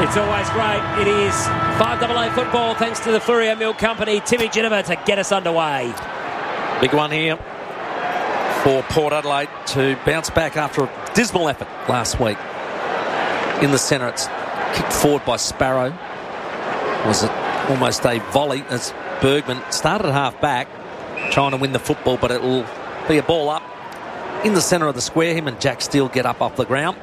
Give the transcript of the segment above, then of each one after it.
It's always great. It is 5AA football thanks to the Fleurieu Milk Company. Timmy Ginnivan to get us underway. Big one here for Port Adelaide to bounce back after a dismal effort last week. In the centre, it's kicked forward by Sparrow. Was it almost a volley as Bergman started half back trying to win the football, but it'll be a ball up in the centre of the square. Him and Jack Steele get up off the ground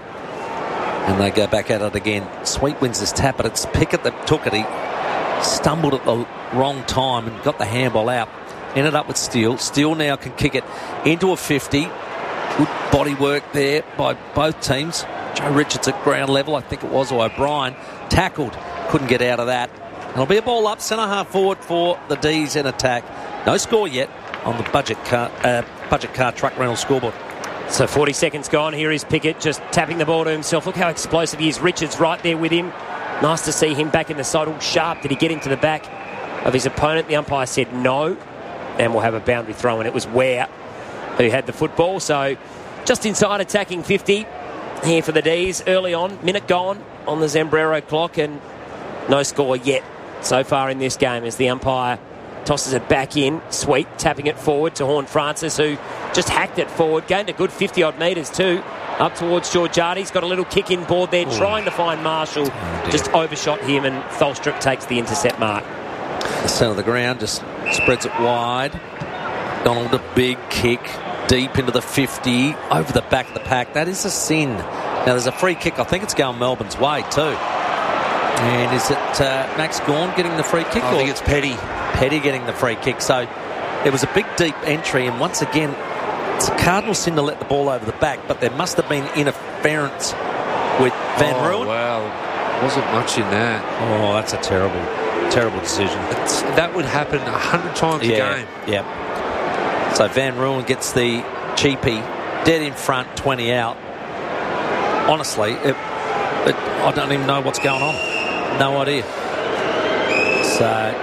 and they go back at it again. Sweet wins this tap, but it's Pickett that took it. He stumbled at the wrong time and got the handball out. Ended up with Steele. Steele now can kick it into a 50. Good body work there by both teams. Joe Richards at ground level, I think it was, or O'Brien tackled. Couldn't get out of that. It'll be a ball up, centre half forward for the D's in attack. No score yet on the budget car truck rental scoreboard. So 40 seconds gone. Here is Pickett just tapping the ball to himself. Look how explosive he is. Richards right there with him. Nice to see him back in the side, all sharp. Did he get into the back of his opponent? The umpire said no, and we'll have a boundary throw, and it was Ware who had the football. So just inside attacking 50 here for the D's early on. Minute gone on the Zambrero clock, and no score yet so far in this game as the umpire tosses it back in. Sweet tapping it forward to Horne-Francis, who just hacked it forward, gained a good 50-odd metres too, up towards Georgiades. He's got a little kick in board there, trying to find Marshall. Just overshot him, and Tholstrup takes the intercept mark. The centre of the ground just spreads it wide. Donald a big kick deep into the 50, over the back of the pack. That is a sin. Now there's a free kick. I think it's going Melbourne's way too. And is it Max Gawn getting the free kick? I think it's Petty. Petty getting the free kick. So it was a big deep entry, and once again it's a cardinal sin to let the ball over the back, but there must have been interference with Van Rooyen. Well, wasn't much in that. Oh, that's a terrible decision. That would happen 100 times a game. Yeah. So Van Rooyen gets the cheapie, dead in front, 20 out. Honestly, I don't even know what's going on. No idea. So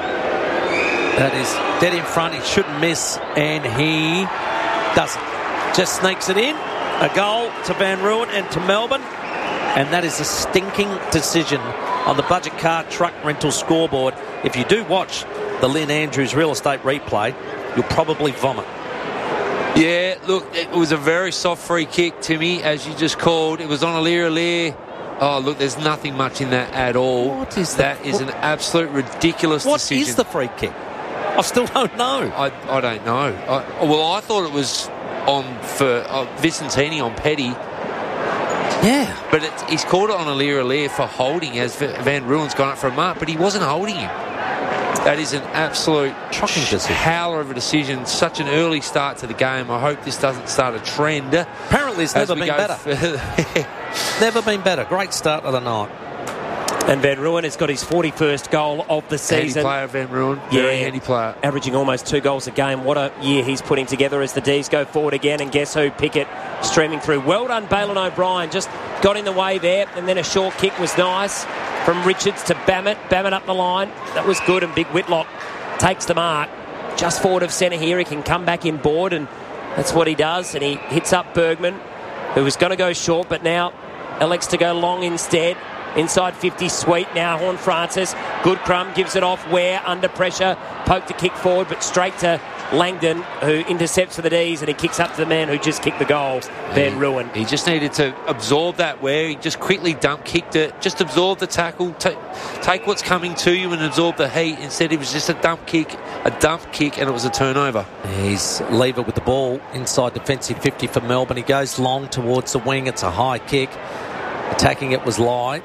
that is dead in front. He shouldn't miss, and he doesn't. Just sneaks it in. A goal to Van Rooyen and to Melbourne, and that is a stinking decision on the budget car truck rental scoreboard. If you do watch the Lynn Andrews real estate replay, you'll probably vomit. Yeah, look, it was a very soft free kick, Timmy, as you just called. It was on Aliir. Oh, look, there's nothing much in that at all. What is that? That is an absolute ridiculous decision. What is the free kick? I still don't know. I don't know. I thought it was on for Vicentini on Petty. Yeah. But he's called it on Aliir for holding, as Van Rooyen's gone up for a mark, but he wasn't holding him. That is an absolute howler of a decision. Such an early start to the game. I hope this doesn't start a trend. Apparently it's never been better. Never been better. Great start of the night. And Van Rooyen has got his 41st goal of the season. Handy player, Van Rooyen. Very handy player. Averaging almost 2 goals a game. What a year he's putting together as the D's go forward again. And guess who? Pickett streaming through. Well done, Balin O'Brien. Just got in the way there. And then a short kick was nice from Richards to Bammett. Bammett up the line. That was good. And Big Whitlock takes the mark. Just forward of centre here. He can come back in board. And that's what he does. And he hits up Bergman, who was going to go short, but now elects to go long instead. Inside 50, Sweet. Now Horne-Francis. Good crumb. Gives it off. Ware under pressure. Poked the kick forward, but straight to Langdon, who intercepts for the D's, and he kicks up to the man who just kicked the goal, Van Rooyen. He just needed to absorb that Ware. He just quickly kicked it. Just absorb the tackle. Take what's coming to you and absorb the heat. Instead, it was just a dump kick, and it was a turnover. He's lever with the ball inside defensive 50 for Melbourne. He goes long towards the wing. It's a high kick. Attacking it was Lai.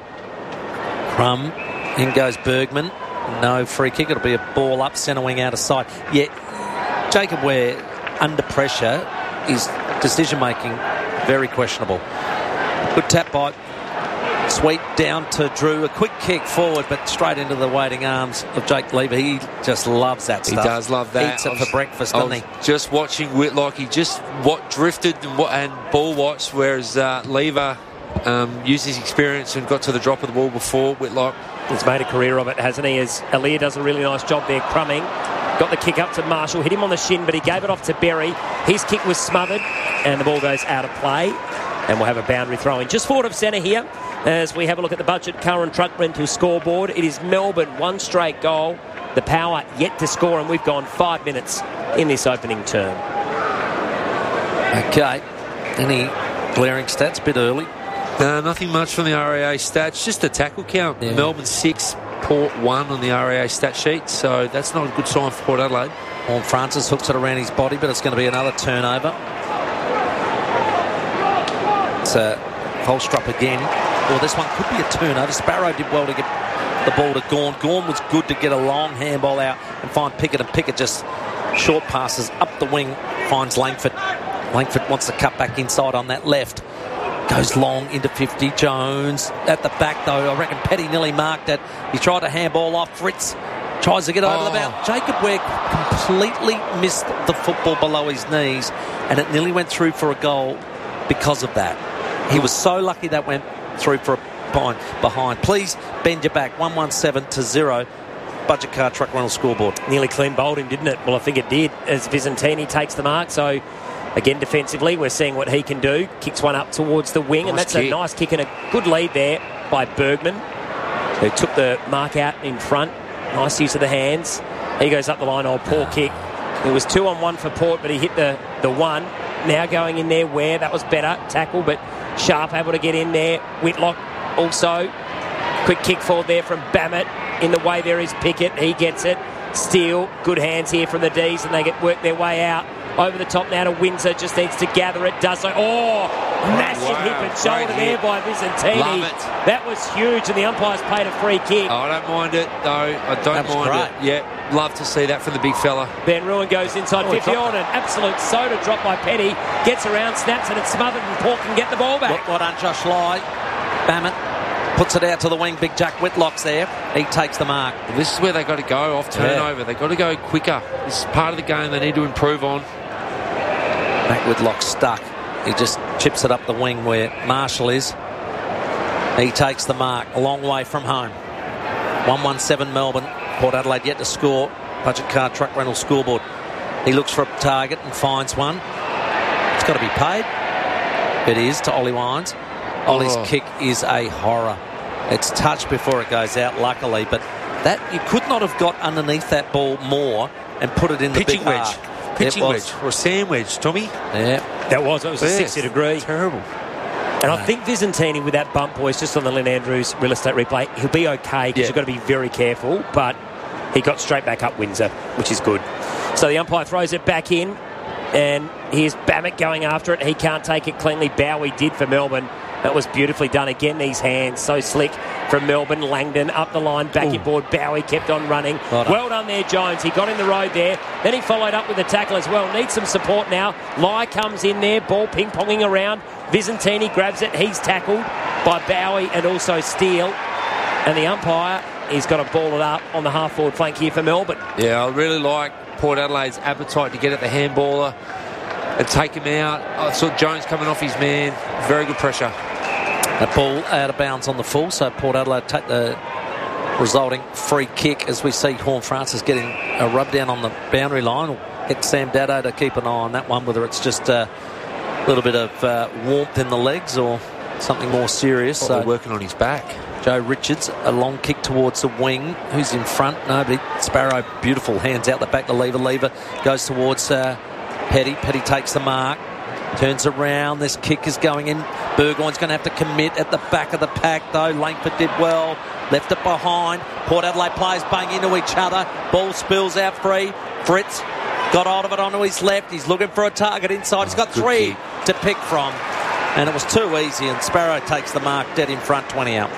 Crum. In goes Bergman. No free kick. It'll be a ball up, centre wing out of sight. Yet Jacob Ware, under pressure, his decision-making very questionable. Good tap by Sweet down to Drew. A quick kick forward, but straight into the waiting arms of Jake Lever. He just loves that stuff. He does love that. Eats it for breakfast, doesn't he? Just watching Whitlock. He just drifted and ball watched, whereas Lever used his experience and got to the drop of the ball before Whitlock. He's made a career of it, hasn't he? As Aliir does a really nice job there, crumbing. Got the kick up to Marshall, hit him on the shin, but he gave it off to Berry. His kick was smothered, and the ball goes out of play. And we'll have a boundary throw in. Just forward of centre here As we have a look at the Budget Car and Truck Rental scoreboard, it is Melbourne, one straight goal. The Power yet to score, and we've gone 5 minutes in this opening term. Okay. Any glaring stats? A bit early. No, nothing much from the RAA stats. Just a tackle count. Yeah. Melbourne 6, Port 1 on the RAA stat sheet. So that's not a good sign for Port Adelaide. Horn Francis hooks it around his body, but it's going to be another turnover. It's a Holstrup again. Well, this one could be a turnover. Sparrow did well to get the ball to Gawn. Gawn was good to get a long handball out and find Pickett, and Pickett just short passes up the wing, finds Langford. Langford wants to cut back inside on that left. Goes long into 50. Jones at the back, though. I reckon Petty nearly marked it. He tried to handball off. Fritz tries to get over the bounce. Jacob Ware completely missed the football below his knees, and it nearly went through for a goal because of that. He was so lucky that went through for a point behind. Please bend your back. 117-0. Budget Car Truck Rental scoreboard. Nearly clean bowled him, didn't it? Well, I think it did, as Visentini takes the mark. So, again, defensively, we're seeing what he can do. Kicks one up towards the wing, and that's a nice kick and a good lead there by Bergman, who took the mark out in front. Nice use of the hands. He goes up the line. Poor kick. It was 2-on-1 for Port, but he hit the one. Now going in there, Ware, that was better. Tackle, but Sharp able to get in there. Whitlock also. Quick kick forward there from Bammett. In the way there is Pickett. He gets it. Steele. Good hands here from the Ds, and they work their way out. Over the top now to Windsor. Just needs to gather it. Does so. Massive hip and shoulder there by Visentini. Love it. That was huge, and the umpires paid a free kick. I don't mind it, though. I don't mind it. Yeah, love to see that from the big fella. Van Ruin goes inside 50 on an absolute soda drop by Petty. Gets around, snaps, and it's smothered, and Port can get the ball back. Well done, Josh Lai. Bammett puts it out to the wing. Big Jack Whitlock's there. He takes the mark. Well, this is where they got to go off turnover. Yeah. They've got to go quicker. This is part of the game they need to improve on. Matt Whitlock stuck. He just chips it up the wing where Marshall is. He takes the mark. A long way from home. 117 Melbourne. Port Adelaide yet to score. Budget Car Truck Rental scoreboard. He looks for a target and finds one. It's got to be paid. It is to Ollie Wines. Ollie's kick is a horror. It's touched before it goes out, luckily, but that you could not have got underneath that ball more and put it in the pitching big wedge. Pitching wedge or a sand wedge, Tommy. Yeah, that was a 60 degree. Terrible. And I think Visentini with that bump, boys, just on the Lynn Andrews real estate replay, he'll be okay because you've got to be very careful. But he got straight back up Windsor, which is good. So the umpire throws it back in, and here's Bammett going after it. He can't take it cleanly. Bowie did for Melbourne. That was beautifully done. Again, these hands so slick from Melbourne. Langdon up the line, back inboard. Bowie kept on running. Well done there, Jones. He got in the road there. Then he followed up with the tackle as well. Needs some support now. Lai comes in there. Ball ping-ponging around. Visentini grabs it. He's tackled by Bowie and also Steele. And the umpire, he's got to ball it up on the half-forward flank here for Melbourne. Yeah, I really like Port Adelaide's appetite to get at the handballer and take him out. I saw Jones coming off his man. Very good pressure. A ball out of bounds on the full, so Port Adelaide take the resulting free kick as we see Horn Francis getting a rub down on the boundary line. We'll get Sam Dado to keep an eye on that one, whether it's just a little bit of warmth in the legs or something more serious. So working on his back. Joe Richards, a long kick towards the wing. Who's in front? Nobody. Sparrow, beautiful hands out the back. The lever goes towards Petty. Petty takes the mark. Turns around. This kick is going in. Burgoyne's going to have to commit at the back of the pack, though. Langford did well. Left it behind. Port Adelaide players bang into each other. Ball spills out free. Fritz got hold of it onto his left. He's looking for a target inside. He's got three to pick from. And it was too easy, and Sparrow takes the mark dead in front, 20 out.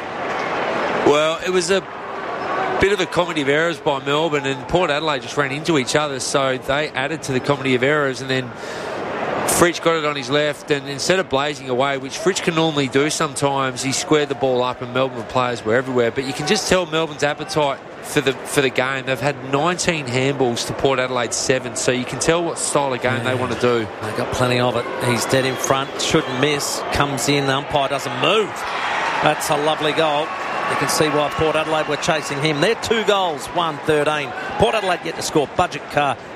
Well, it was a bit of a comedy of errors by Melbourne, and Port Adelaide just ran into each other, so they added to the comedy of errors, and then Fritsch got it on his left, and instead of blazing away, which Fritsch can normally do sometimes, he squared the ball up, and Melbourne players were everywhere. But you can just tell Melbourne's appetite for the game. They've had 19 handballs to Port Adelaide 7, so you can tell what style of game they want to do. They got plenty of it. He's dead in front, shouldn't miss, comes in, the umpire doesn't move. That's a lovely goal. You can see why Port Adelaide were chasing him. They're 2 goals, 1-13. Port Adelaide yet to score. Budget Car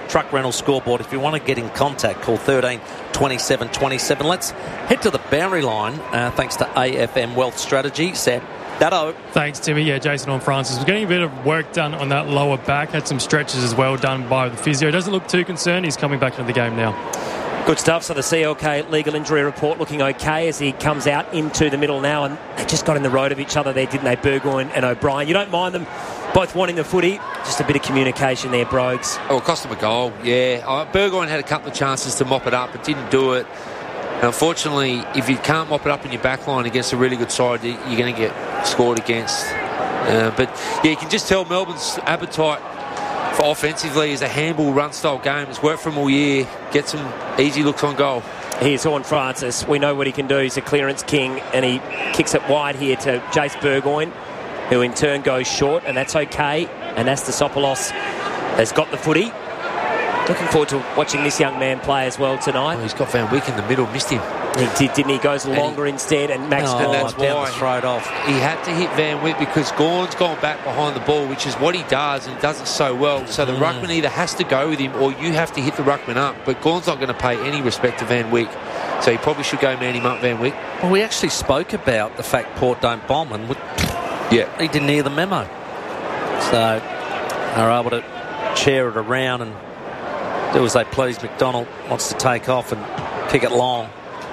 Truck Rental scoreboard. If you want to get in contact, call 13 27 27. Let's head to the boundary line, thanks to AFM Wealth Strategy. Sam Dado. Thanks, Timmy. Yeah, Jason Horne-Francis was getting a bit of work done on that lower back. Had some stretches as well done by the physio. Doesn't look too concerned. He's coming back into the game now. Good stuff. So the CLK legal injury report looking okay as he comes out into the middle now, and they just got in the road of each other there, didn't they, Burgoyne and O'Brien? You don't mind them both wanting the footy, just a bit of communication there, Brogues. Oh, it cost him a goal, yeah. Burgoyne had a couple of chances to mop it up but didn't do it. And unfortunately, if you can't mop it up in your back line against a really good side, you're going to get scored against. But yeah, you can just tell Melbourne's appetite for offensively is a handball run style game. It's worked for him all year. Get some easy looks on goal. Here's Horne-Francis. We know what he can do. He's a clearance king, and he kicks it wide here to Jace Burgoyne, who in turn goes short, and that's okay. And Anastasopoulos has got the footy. Looking forward to watching this young man play as well tonight. Oh, he's got Van Wyk in the middle, missed him. He did, didn't he? Goes longer instead, and Max and that's down why the throat off. He had to hit Van Wyk because Gawn's gone back behind the ball, which is what he does, and he does it so well. So the ruckman either has to go with him or you have to hit the ruckman up. But Gawn's not going to pay any respect to Van Wyk, so he probably should go man him up, Van Wyk. Well, we actually spoke about the fact Port don't bomb, and he didn't hear the memo. So they're able to chair it around and do as they please. McDonald wants to take off and kick it long.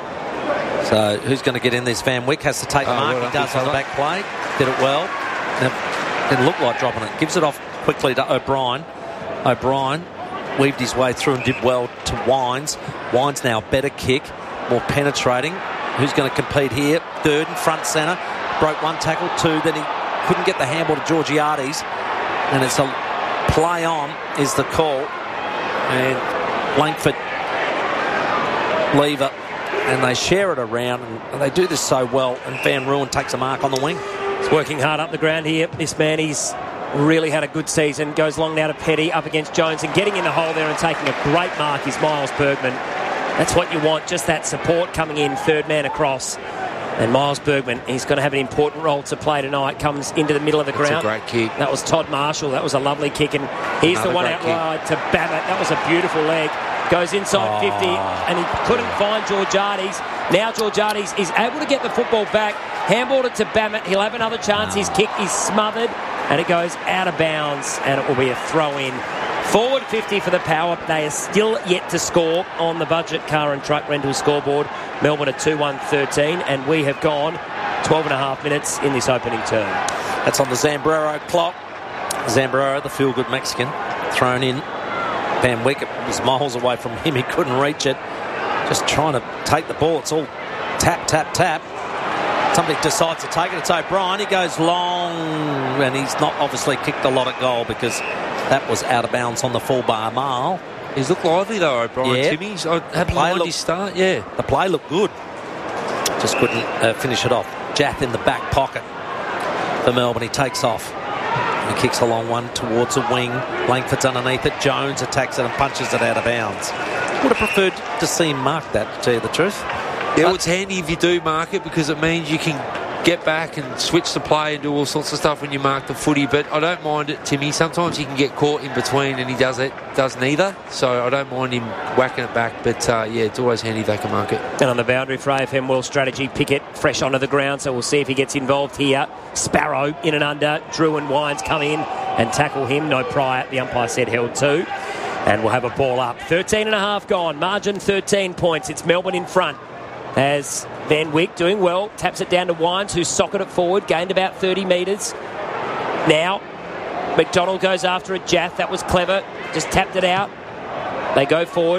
So who's going to get in this? Van Wyk has to take the mark. He does on the back play. Did it well. Didn't look like dropping it. Gives it off quickly to O'Brien. O'Brien weaved his way through and did well to Wines. Wines now better kick, more penetrating. Who's going to compete here? Durden, front centre. Broke one tackle, two. Then he couldn't get the handball to Georgiades. And it's a play on is the call. And Langford lever, and they share it around, and they do this so well, and Van Ruin takes a mark on the wing. He's working hard up the ground here. This man, he's really had a good season. Goes long now to Petty up against Jones, and getting in the hole there and taking a great mark is Miles Bergman. That's what you want, just that support coming in, third man across. And Miles Bergman, he's going to have an important role to play tonight. Comes into the middle of the ground. That's a great kick. That was Todd Marshall. That was a lovely kick. And here's the one out wide to Babbitt. That was a beautiful leg. Goes inside 50, and he couldn't find Georgiades. Now Georgiades is able to get the football back. Handballed it to Babbitt. He'll have another chance. His kick is smothered, and it goes out of bounds, and it will be a throw-in. Forward 50 for the Power. They are still yet to score on the Budget Car and Truck Rental scoreboard. Melbourne at 2-1-13, and we have gone 12 and a half minutes in this opening term. That's on the Zambrero clock. Zambrero, the feel-good Mexican, thrown in. Van Wyk was miles away from him. He couldn't reach it. Just trying to take the ball. It's all tap, tap, tap. Somebody decides to take it. It's O'Brien. He goes long, and he's not obviously kicked a lot of goal because that was out of bounds on the full bar mile. He's looked lively though, O'Brien. Yeah. Timmy. I hadn't liked his start. Yeah, the play looked good. Just couldn't finish it off. Jath in the back pocket for Melbourne. He takes off. He kicks a long one towards a wing. Langford's underneath it. Jones attacks it and punches it out of bounds. Would have preferred to see him mark that, to tell you the truth. Yeah, well, it's handy if you do mark it because it means you can get back and switch the play and do all sorts of stuff when you mark the footy. But I don't mind it, Timmy. Sometimes he can get caught in between, and he does neither. So I don't mind him whacking it back. But yeah, it's always handy if they can mark it. And on the boundary for AFM World Strategy, Pickett fresh onto the ground, so we'll see if he gets involved here. Sparrow in and under. Drew and Wines come in and tackle him. No prior. The umpire said held to. And we'll have a ball up. 13 and a half gone. Margin 13 points. It's Melbourne in front. As Van Wyk doing well, taps it down to Wines, who's socketed it forward, gained about 30 metres. Now, McDonald goes after it. Jath, that was clever, just tapped it out. They go forward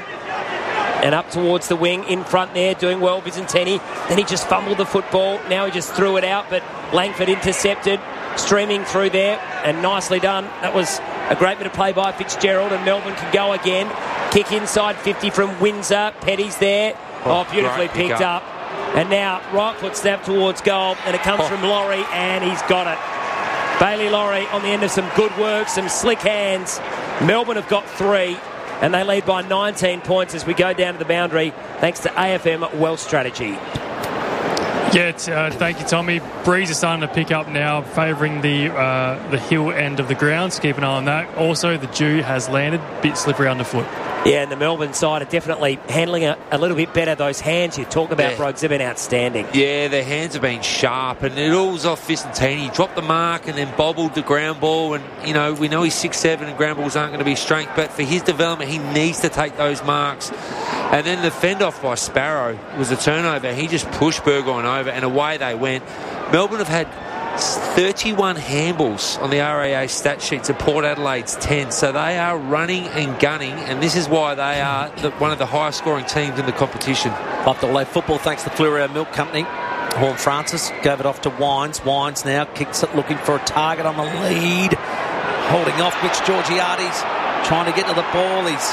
and up towards the wing in front there, doing well, Vicentini. Then he just fumbled the football. Now he just threw it out, but Langford intercepted, streaming through there, and nicely done. That was a great bit of play by Fitzgerald, and Melbourne can go again. Kick inside 50 from Windsor. Petty's there. Oh, beautifully picked up. And now right foot snap towards goal, and it comes from Laurie, and he's got it. Bailey Laurie on the end of some good work, some slick hands. Melbourne have got 3, and they lead by 19 points as we go down to the boundary, thanks to AFM Wealth Strategy. Yeah, thank you, Tommy. Breeze is starting to pick up now, favouring the hill end of the ground, so keep an eye on that. Also, the dew has landed, a bit slippery underfoot. Yeah, and the Melbourne side are definitely handling it a little bit better. Those hands you talk about, Broggs, have been outstanding. Yeah, their hands have been sharp, and it all's off Vicentini. He dropped the mark and then bobbled the ground ball, and, we know he's 6'7", and ground balls aren't going to be strength, but for his development, he needs to take those marks. And then the fend-off by Sparrow was a turnover. He just pushed Burgoyne over, and away they went. Melbourne have had 31 handballs on the RAA stat sheet to Port Adelaide's 10, so they are running and gunning, and this is why they are one of the highest scoring teams in the competition. Off the left football, thanks to Fleurieu Milk Company. Horn Francis gave it off to Wines. Wines now kicks it, looking for a target on the lead. Holding off Mitch Georgiades, trying to get to the ball. He's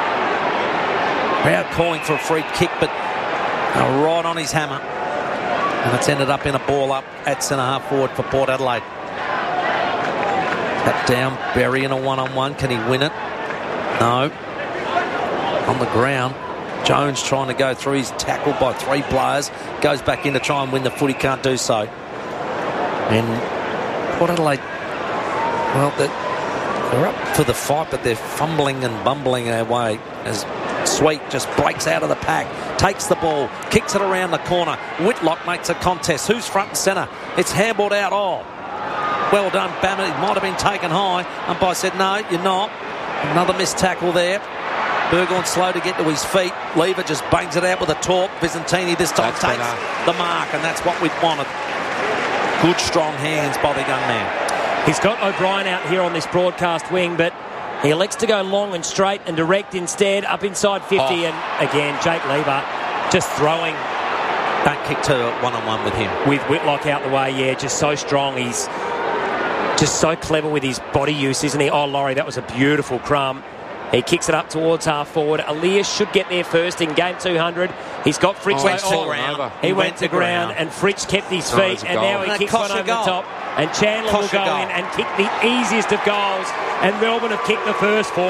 crowd calling for a free kick, but right on his hammer. And it's ended up in a ball up at centre-half forward for Port Adelaide. Tap down, Berry in a one-on-one. Can he win it? No. On the ground. Jones trying to go through. He's tackled by 3 players. Goes back in to try and win the foot. He can't do so. And Port Adelaide, well, they're up for the fight, but they're fumbling and bumbling their way as Sweet just breaks out of the pack, takes the ball, kicks it around the corner. Whitlock makes a contest. Who's front and centre? It's handballed out. Oh, well done, Bama. It might have been taken high. Umpire said, no, you're not. Another missed tackle there. Burgoyne slow to get to his feet. Lever just bangs it out with a torp. Vicentini this time takes the mark, and that's what we'd wanted. Good, strong hands by the young man. He's got O'Brien out here on this broadcast wing, but he elects to go long and straight and direct instead, up inside 50. And again, Jake Lever just throwing. Don't kick to one-on-one with him. With Whitlock out the way, yeah, just so strong. He's just so clever with his body use, isn't he? Oh, Laurie, that was a beautiful crumb. He kicks it up towards half forward. Elias should get there first in game 200. He's got Fritsch. He went to ground, and Fritsch kept his feet, and now he kicks one over the top. And Chandler will go in and kick the easiest of goals. And Melbourne have kicked the first 4.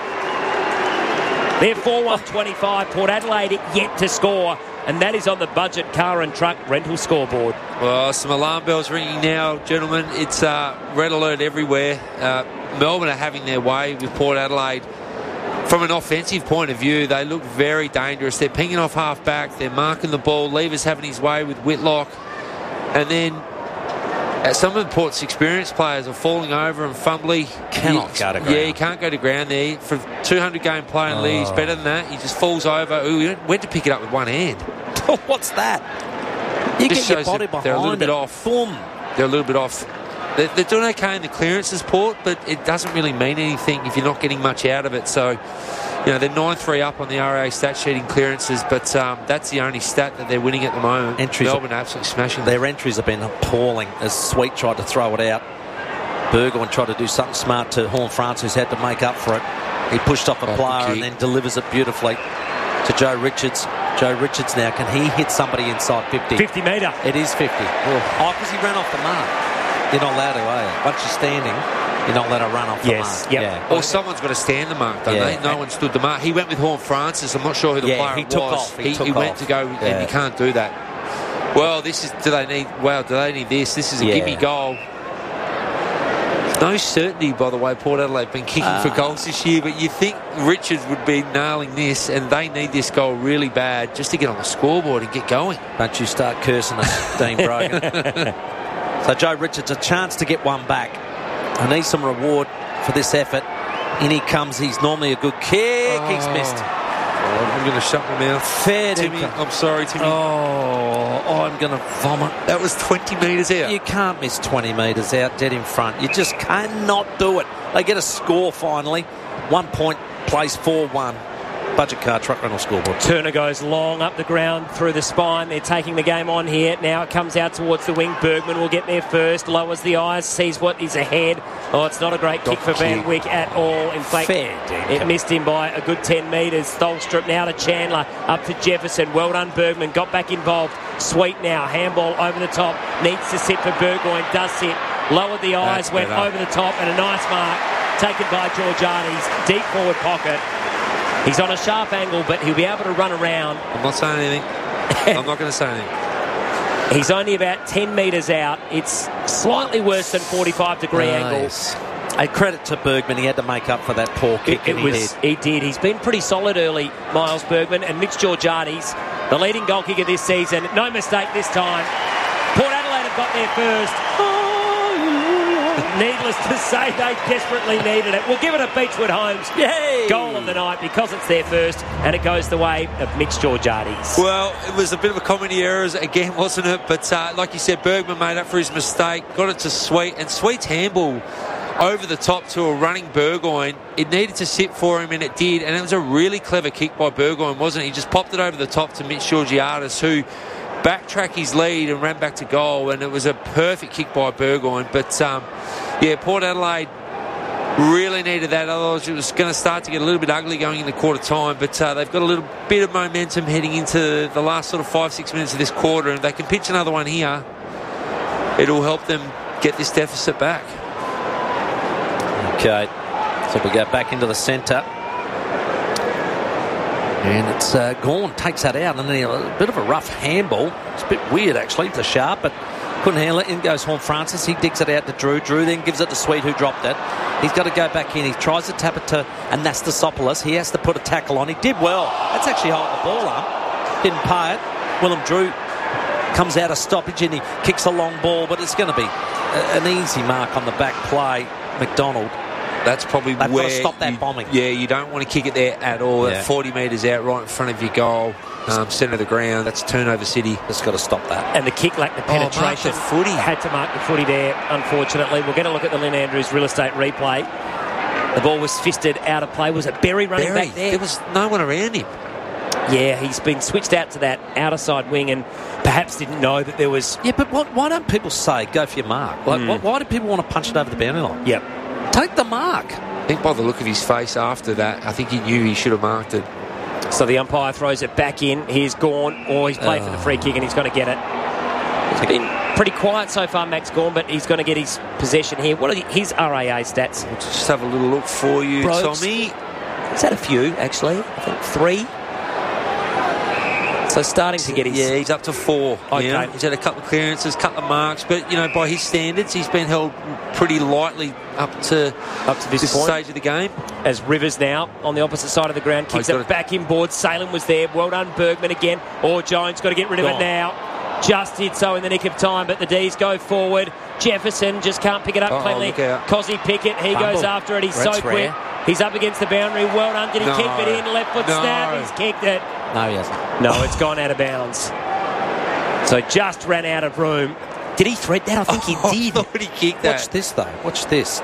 They're 4-1-25. Port Adelaide yet to score. And that is on the budget car and truck rental scoreboard. Well, some alarm bells ringing now, gentlemen. It's red alert everywhere. Melbourne are having their way with Port Adelaide. From an offensive point of view, they look very dangerous. They're pinging off half-back. They're marking the ball. Lever's having his way with Whitlock. And then some of Port's experienced players are falling over and fumbly. Cannot go to ground. Yeah, he can't go to ground there. For 200-game player in the league, he's better than that. He just falls over. He went to pick it up with one hand. What's that? You just get your body behind. They're a little bit off. Boom. They're a little bit off. They're doing okay in the clearances, Port, but it doesn't really mean anything if you're not getting much out of it. So, they're 9-3 up on the RA stat sheet in clearances, but that's the only stat that they're winning at the moment. Melbourne are absolutely smashing. Their entries have been appalling as Sweet tried to throw it out. Burgoyne tried to do something smart to Horn France, who's had to make up for it. He pushed off a player and then delivers it beautifully to Joe Richards. Joe Richards now, can he hit somebody inside 50? 50 metre. It is 50. Oh, because he ran off the mark. You're not allowed to, are you? Once you're standing, you're not allowed to run off the mark. Yep. Yeah. Or someone's got to stand the mark, don't they? No one stood the mark. He went with Horn Francis. I'm not sure who the player he took was. Off. He went to go, and you can't do that. Well, do they need this? This is a gimme goal. No certainty, by the way, Port Adelaide have been kicking for goals this year, but you think Richards would be nailing this, and they need this goal really bad just to get on the scoreboard and get going. Don't you start cursing us, Dean Brogan. So Joe Richards, a chance to get one back. I need some reward for this effort. In he comes. He's normally a good kick. He's missed. I'm going to shut my mouth. Fair Timmy, I'm sorry, Timmy. I'm going to vomit. That was 20 metres out. You can't miss 20 metres out, dead in front. You just cannot do it. They get a score finally. 1 point, place 4-1. Budget car truck rental scoreboard. Turner goes long up the ground through the spine. They're taking the game on here. Now it comes out towards the wing. Bergman will get there first. Lowers the eyes. Sees what is ahead. Oh, it's not a great kick for Van Wyk at all. In fact, it missed him by a good 10 metres. Tholstrup now to Chandler. Up to Jefferson. Well done, Bergman. Got back involved. Sweet now. Handball over the top. Needs to sit for Burgoyne. Does sit. Lowered the eyes. Went over the top. And a nice mark taken by Georgiades. Deep forward pocket. He's on a sharp angle, but he'll be able to run around. I'm not saying anything. I'm not going to say anything. He's only about 10 metres out. It's slightly worse than 45-degree angle. Yes. A credit to Bergman. He had to make up for that poor kick, He did. He's been pretty solid early, Miles Bergman. And Mitch Georgiades, the leading goal kicker this season. No mistake this time. Port Adelaide have got there first. Needless to say, they desperately needed it. We'll give it a Beechwood Homes goal of the night because it's their first, and it goes the way of Mitch Georgiades. Well, it was a bit of a comedy errors again, wasn't it? But like you said, Bergman made up for his mistake, got it to Sweet, and Sweet's handball over the top to a running Burgoyne. It needed to sit for him, and it did, and it was a really clever kick by Burgoyne, wasn't it? He just popped it over the top to Mitch Georgiades, who backtracked his lead and ran back to goal, and it was a perfect kick by Burgoyne. But Port Adelaide really needed that, otherwise it was going to start to get a little bit ugly going into quarter time. But they've got a little bit of momentum heading into the last sort of 5-6 minutes of this quarter, and if they can pitch another one here, it'll help them get this deficit back. Okay, so we go back into the centre. And it's Gawn takes that out, and then a bit of a rough handball. It's a bit weird, actually, to Sharp, but couldn't handle it. In goes Horne-Francis. He digs it out to Drew. Drew then gives it to Sweet, who dropped it. He's got to go back in. He tries to tap it to Anastasopoulos. He has to put a tackle on. He did well. That's actually holding the ball up. Didn't pay it. Willem Drew comes out of stoppage, and he kicks a long ball, but it's going to be an easy mark on the back play. McDonald. That's probably They've where got to stop that bombing. Yeah, you don't want to kick it there at all. Yeah. 40 metres out right in front of your goal, centre of the ground. That's turnover city. Just got to stop that. And the kick lacked the penetration. Mark the footy. Had to mark the footy there, unfortunately. We're going to look at the Lynn Andrews real estate replay. The ball was fisted out of play. Was it Berry running back there? There was no one around him. Yeah, he's been switched out to that outer side wing and perhaps didn't know that there was... Yeah, but why don't people say, go for your mark? Like, why do people want to punch it over the boundary line? Yep. Take the mark. I think by the look of his face after that, I think he knew he should have marked it. So the umpire throws it back in. He's gone, or he's played for the free kick and he's going to get it. He's been pretty quiet so far, Max Gawn, but he's going to get his possession here. What are his RAA stats? We'll just have a little look for you, Brogues. Tommy. He's had a few, actually. I think 3. So starting to get his... Yeah, he's up to 4. Okay. Yeah. He's had a couple of clearances, couple of marks, but, by his standards, he's been held pretty lightly up to this stage of the game. As Rivers now on the opposite side of the ground kicks it back inboard. Salem was there. Well done, Bergman again. Jones got to get rid of it now. Just did so in the nick of time, but the D's go forward. Jefferson just can't pick it up cleanly. Cozzy Pickett, he goes after it. He's so quick. He's up against the boundary. Well done. Did he keep it in? Left foot snap. He's kicked it. No, he hasn't. No, it's gone out of bounds. So just ran out of room. Did he thread that? I think he did. I thought he kicked that. Watch this, though. Watch this.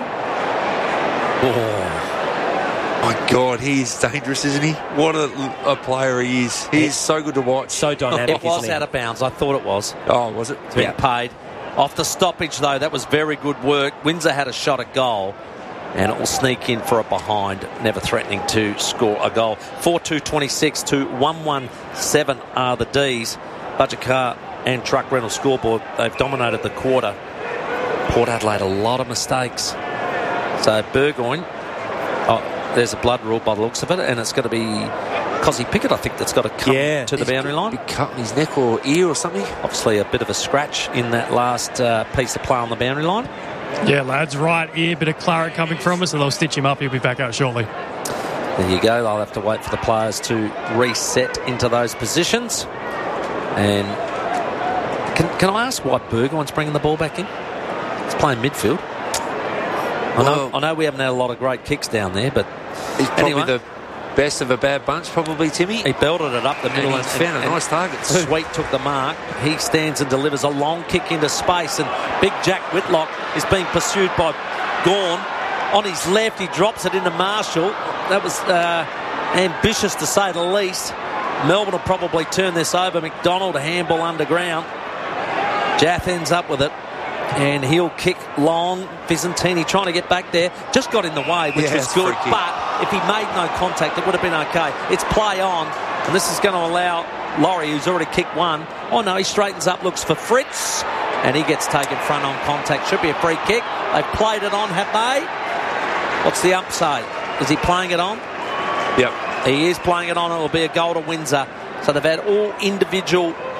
My God, he's dangerous, isn't he? What a player he is. He's so good to watch. So dynamic, It was out of bounds. I thought it was. Oh, was it? It's been paid. Off the stoppage, though, that was very good work. Windsor had a shot at goal, and it will sneak in for a behind, never threatening to score a goal. 4-2-26 to 1-1-7 are the Ds. Budget car and truck rental scoreboard. They've dominated the quarter. Port Adelaide, a lot of mistakes. So Burgoyne, there's a blood rule by the looks of it, and it's going to be Cozzy Pickett, I think, that's got to come to the boundary line. Big cut in his neck or ear or something. Obviously a bit of a scratch in that last piece of play on the boundary line. Yeah, lads, right ear, bit of claret coming from us, and they'll stitch him up. He'll be back out shortly. There you go. They'll have to wait for the players to reset into those positions. And can I ask why Burgoyne's bringing the ball back in? He's playing midfield. I know we haven't had a lot of great kicks down there, but he's probably the best of a bad bunch, probably, Timmy. He belted it up the middle and found a nice target too. Sweet took the mark. He stands and delivers a long kick into space, and big Jack Whitlock is being pursued by Gawn. On his left, he drops it into Marshall. That was ambitious, to say the least. Melbourne will probably turn this over. McDonald, a handball underground. Jaff ends up with it, and he'll kick long. Visentini trying to get back there. Just got in the way, which was good. But if he made no contact, it would have been okay. It's play on, and this is going to allow Laurie, who's already kicked one. Oh, no, he straightens up, looks for Fritz, and he gets taken front on contact. Should be a free kick. They've played it on, have they? What's the ump say? Is he playing it on? Yep. He is playing it on. It will be a goal to Windsor. So they've had all individual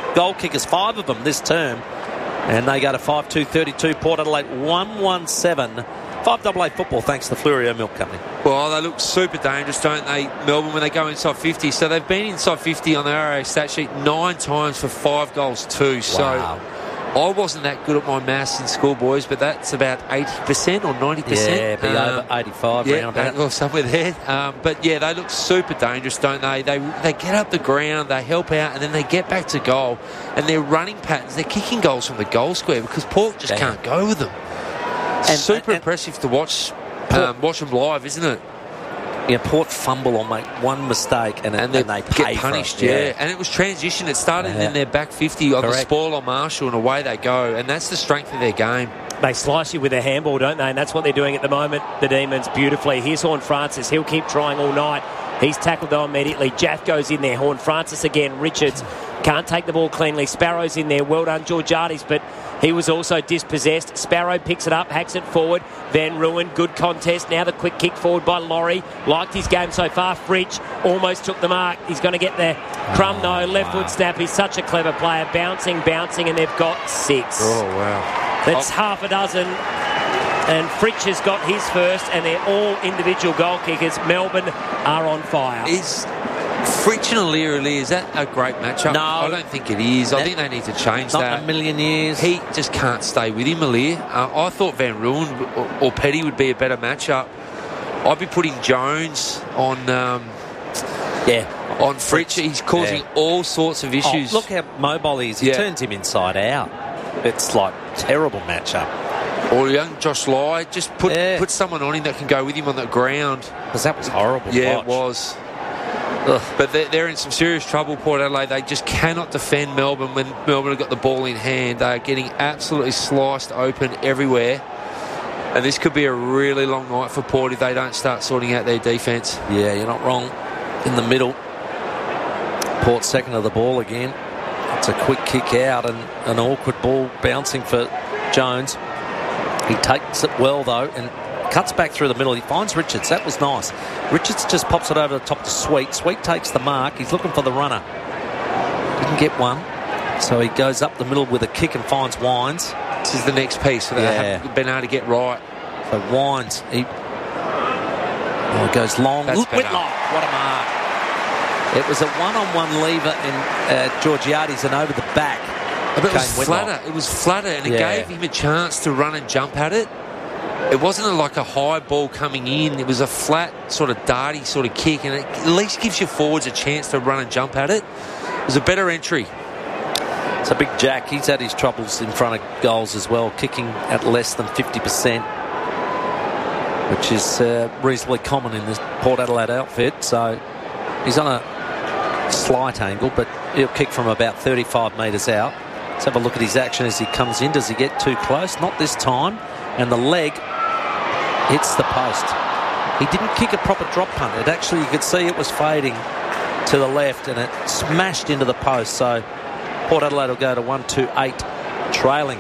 goal kickers, 5 of them this term. And they go to 5-2-32. Port Adelaide 1-1-7. 5AA football, thanks to the Flurio Milk Company. Well, they look super dangerous, don't they, Melbourne, when they go inside 50. So they've been inside 50 on the RA stat sheet 9 times for 5 goals too. Wow. So I wasn't that good at my maths in school, boys, but that's about 80% or 90%. Yeah, be over 85 round about. Or somewhere there. But yeah, they look super dangerous, don't they? They get up the ground, they help out, and then they get back to goal. And their running patterns, they're kicking goals from the goal square because Port just can't go with them. Super impressive to watch them live, isn't it? Yeah, Port fumble or make one mistake and they pay get punished. For it. Yeah, and it was transition. It started in their back 50 on the spoil on Marshall, and away they go. And that's the strength of their game. They slice you with their handball, don't they? And that's what they're doing at the moment, the Demons, beautifully. Here's Horn Francis. He'll keep trying all night. He's tackled though immediately. Jaff goes in there. Horn Francis again. Richards can't take the ball cleanly. Sparrow's in there. Well done, Georgiades, but he was also dispossessed. Sparrow picks it up, hacks it forward. Van Ruin, good contest. Now the quick kick forward by Laurie. Liked his game so far. Fritsch almost took the mark. He's going to get there. Crum, no. Left foot snap. He's such a clever player. Bouncing, and they've got 6. Oh, wow. That's half a dozen. And Fritsch has got his first, and they're all individual goal kickers. Melbourne are on fire. Is Fritsch and Aliir, is that a great matchup? No. I don't think it is. I think they need to change that. Not in a million years. He just can't stay with him, Aliir. I thought Van Ruin or Petty would be a better matchup. I'd be putting Jones on Fritsch. He's causing all sorts of issues. Look how mobile he is. He turns him inside out. It's like terrible matchup. Or young Josh Lai, just put someone on him that can go with him on the ground. Because that was horrible. Yeah, it was. Ugh. But they're in some serious trouble, Port Adelaide. They just cannot defend Melbourne when Melbourne have got the ball in hand. They are getting absolutely sliced open everywhere. And this could be a really long night for Port if they don't start sorting out their defence. Yeah, you're not wrong. In the middle, Port second of the ball again. It's a quick kick out and an awkward ball bouncing for Jones. He takes it well, though, and cuts back through the middle. He finds Richards. That was nice. Richards just pops it over the top to Sweet. Sweet takes the mark. He's looking for the runner. Didn't get one. So he goes up the middle with a kick and finds Wines. This is the next piece that they haven't been able to get right. So Wines, he goes long. Whitlock, what a mark. It was a one-on-one lever in Georgiades and over the back. But it was flatter. It was flatter, and it gave him a chance to run and jump at it. It wasn't like a high ball coming in. It was a flat, sort of darty sort of kick, and it at least gives your forwards a chance to run and jump at it. It was a better entry. It's a big Jack. He's had his troubles in front of goals as well, kicking at less than 50%, which is reasonably common in this Port Adelaide outfit. So he's on a slight angle, but he'll kick from about 35 metres out. Let's have a look at his action as he comes in. Does he get too close? Not this time. And the leg hits the post. He didn't kick a proper drop punt. It actually, you could see it was fading to the left and it smashed into the post. So Port Adelaide will go to 1-2-8, trailing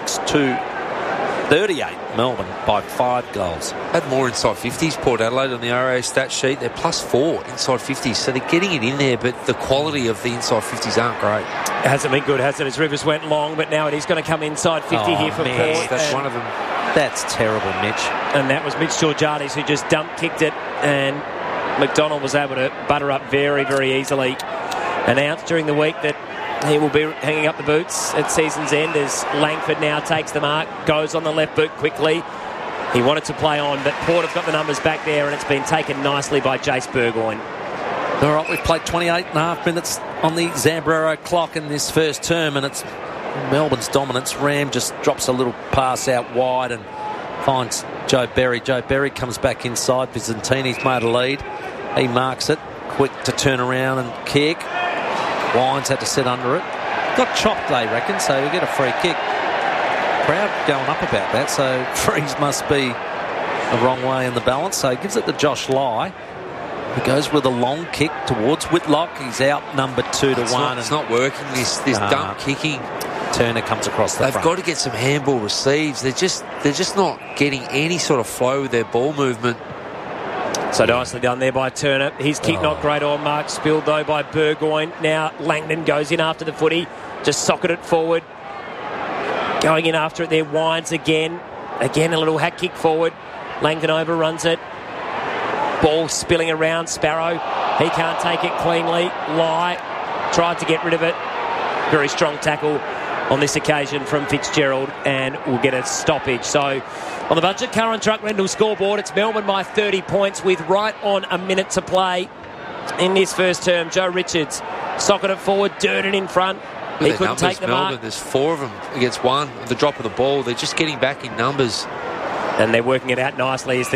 6-2-38 Melbourne by 5 goals. Had more inside 50s, Port Adelaide, on the RA stat sheet. They're +4 inside 50s, so they're getting it in there, but the quality of the inside 50s aren't great. It hasn't been good, has it? As Rivers went long, but now it is going to come inside 50 here for Port. That's one of them. That's terrible, Mitch. And that was Mitch Georgiades who just kicked it, and McDonald was able to butter up very, very easily. Announced during the week that he will be hanging up the boots at season's end as Langford now takes the mark, goes on the left boot quickly. He wanted to play on, but Port have got the numbers back there, and it's been taken nicely by Jace Burgoyne. All right, we've played 28.5 minutes on the Zambrero clock in this first term, and it's Melbourne's dominance. Ram just drops a little pass out wide and finds Joe Berry. Joe Berry comes back inside. Vicentini's made a lead. He marks it. Quick to turn around and kick. Wines had to sit under it. Got chopped, they reckon, so we get a free kick. Crowd going up about that, so freeze must be the wrong way in the balance. So he gives it to Josh Lai. He goes with a long kick towards Whitlock. He's outnumbered 2-1. It's not working, this dump kicking. Turner comes across the front. They've got to get some handball receives. They're just not getting any sort of flow with their ball movement. So nicely done there by Turner. His kick not great on mark. Spilled, though, by Burgoyne. Now Langdon goes in after the footy. Just socket it forward. Going in after it there. Wines again. Again, a little hack kick forward. Langdon overruns it. Ball spilling around. Sparrow. He can't take it cleanly. Lai tried to get rid of it. Very strong tackle on this occasion from Fitzgerald, and we'll get a stoppage. So on the Budget Current Truck Rental scoreboard, it's Melbourne by 30 points with right on a minute to play in this first term. Joe Richards socket it forward, Durden in front. He couldn't take the Melbourne, mark. there's 4 of them against 1. The drop of the ball, they're just getting back in numbers. And they're working it out nicely as the